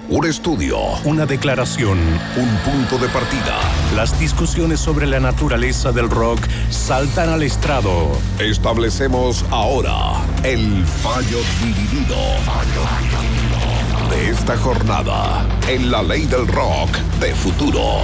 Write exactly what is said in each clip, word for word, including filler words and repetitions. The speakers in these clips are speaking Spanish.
Un estudio, una declaración, un punto de partida. Las discusiones sobre la naturaleza del rock saltan al estrado. Establecemos ahora el fallo dividido. Fallo dividido. De esta jornada, en la ley del rock de futuro.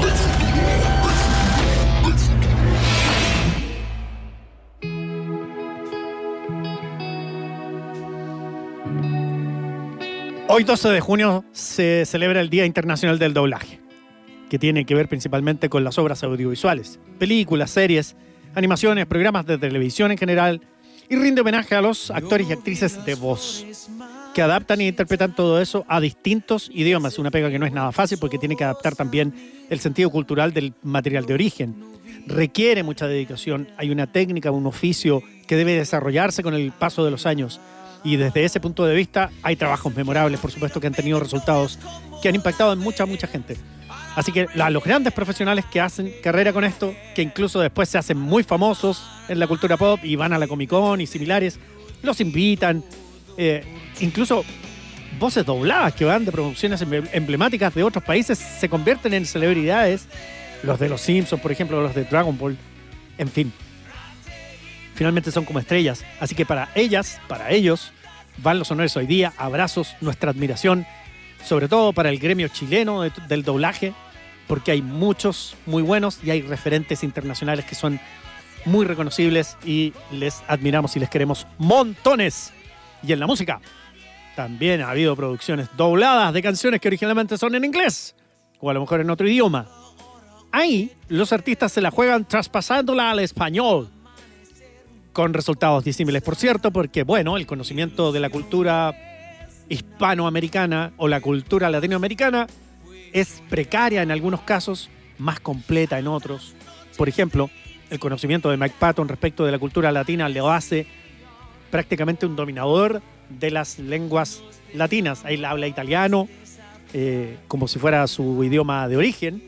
Hoy, doce de junio, se celebra el Día Internacional del Doblaje, que tiene que ver principalmente con las obras audiovisuales, películas, series, animaciones, programas de televisión en general, y rinde homenaje a los actores y actrices de voz, que adaptan e interpretan todo eso a distintos idiomas. Una pega que no es nada fácil porque tiene que adaptar también el sentido cultural del material de origen. Requiere mucha dedicación, hay una técnica, un oficio que debe desarrollarse con el paso de los años. Y desde ese punto de vista hay trabajos memorables, por supuesto, que han tenido resultados que han impactado en mucha, mucha gente. Así que la, los grandes profesionales que hacen carrera con esto, que incluso después se hacen muy famosos en la cultura pop y van a la Comic Con y similares, los invitan. Eh, incluso voces dobladas que van de producciones emblemáticas de otros países se convierten en celebridades. Los de Los Simpsons, por ejemplo, los de Dragon Ball, en fin. Finalmente son como estrellas. Así que para ellas, para ellos, van los honores hoy día. Abrazos, nuestra admiración, sobre todo para el gremio chileno de, del doblaje, porque hay muchos muy buenos y hay referentes internacionales que son muy reconocibles y les admiramos y les queremos montones. Y en la música también ha habido producciones dobladas de canciones que originalmente son en inglés o a lo mejor en otro idioma. Ahí los artistas se la juegan traspasándola al español, con resultados disímiles, por cierto, porque, bueno, el conocimiento de la cultura hispanoamericana o la cultura latinoamericana es precaria en algunos casos, más completa en otros. Por ejemplo, el conocimiento de Mike Patton respecto de la cultura latina le hace prácticamente un dominador de las lenguas latinas. Él habla italiano eh, como si fuera su idioma de origen,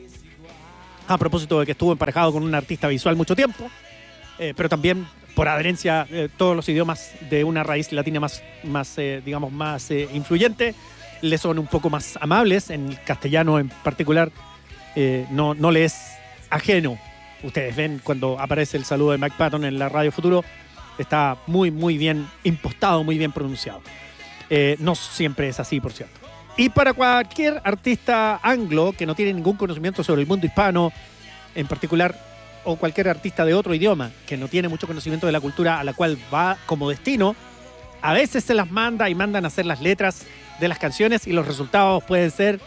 a propósito de que estuvo emparejado con un artista visual mucho tiempo, eh, pero también por adherencia, eh, todos los idiomas de una raíz latina más, más eh, digamos, más eh, influyente, le son un poco más amables. En el castellano en particular, eh, no, no le es ajeno. Ustedes ven cuando aparece el saludo de Mike Patton en la Radio Futuro, está muy, muy bien impostado, muy bien pronunciado. Eh, no siempre es así, por cierto. Y para cualquier artista anglo que no tiene ningún conocimiento sobre el mundo hispano, en particular, o cualquier artista de otro idioma que no tiene mucho conocimiento de la cultura a la cual va como destino, a veces se las manda y mandan a hacer las letras de las canciones y los resultados pueden ser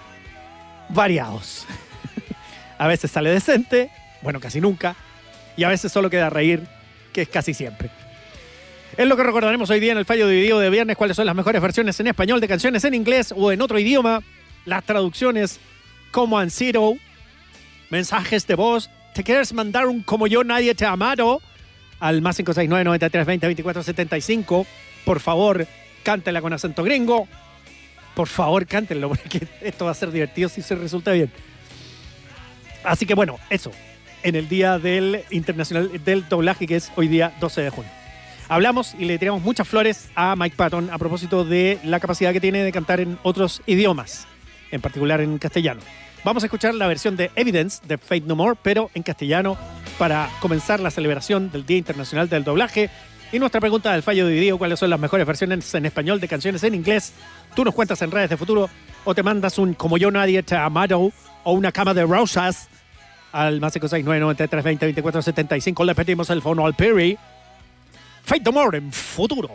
variados. A veces sale decente, bueno, casi nunca, y a veces solo queda reír, que es casi siempre. Es lo que recordaremos hoy día en el fallo dividido de viernes, cuáles son las mejores versiones en español de canciones en inglés o en otro idioma, las traducciones como en Zero, mensajes de voz. ¿Te quieres mandar un como yo nadie te ha amado? Al más cinco seis nueve, noventa y tres, veinte, veinticuatro, setenta y cinco. Por favor, cántela con acento gringo. Por favor, cántenlo, porque esto va a ser divertido si se resulta bien. Así que bueno, eso. En el Día del Internacional del Doblaje, que es hoy día doce de junio. Hablamos y le tiramos muchas flores a Mike Patton a propósito de la capacidad que tiene de cantar en otros idiomas, en particular en castellano. Vamos a escuchar la versión de Evidence de Faith No More, pero en castellano, para comenzar la celebración del Día Internacional del Doblaje. Y nuestra pregunta del fallo dividido, ¿cuáles son las mejores versiones en español de canciones en inglés? Tú nos cuentas en redes de futuro o te mandas un como yo nadie te ha amado o una cama de rosas al más cinco seis nueve, noventa y tres, veinte, veinticuatro, setenta y cinco. Le pedimos el fono al Perry. Faith No More en futuro.